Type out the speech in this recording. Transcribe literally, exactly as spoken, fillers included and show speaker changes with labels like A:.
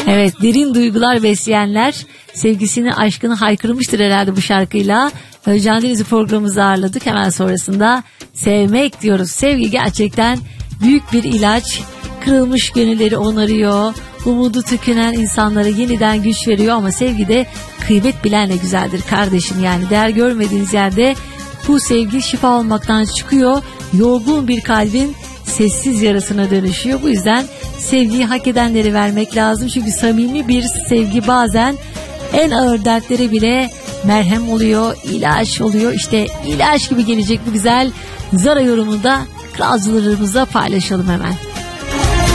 A: Evet, derin duygular besleyenler sevgisini, aşkını haykırmıştır herhalde bu şarkıyla. Özcan Deniz'i programımıza ağırladık. Hemen sonrasında sevmek diyoruz. Sevgi gerçekten büyük bir ilaç. Kırılmış gönülleri onarıyor. Umudu tükenen insanlara yeniden güç veriyor. Ama sevgi de kıymet bilenle güzeldir kardeşim. Yani değer görmediğiniz yerde bu sevgi şifa olmaktan çıkıyor. Yorgun bir kalbin sessiz yarasına dönüşüyor. Bu yüzden sevgiyi hak edenlere vermek lazım. Çünkü samimi bir sevgi bazen en ağır dertlere bile merhem oluyor, ilaç oluyor. İşte ilaç gibi gelecek bu güzel Zara yorumunu da kralcılarımızla paylaşalım hemen.